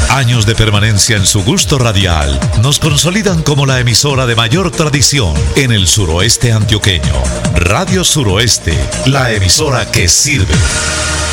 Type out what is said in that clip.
Años de permanencia en su gusto radial nos consolidan como la emisora de mayor tradición en el suroeste antioqueño. Radio Suroeste, la emisora que sirve.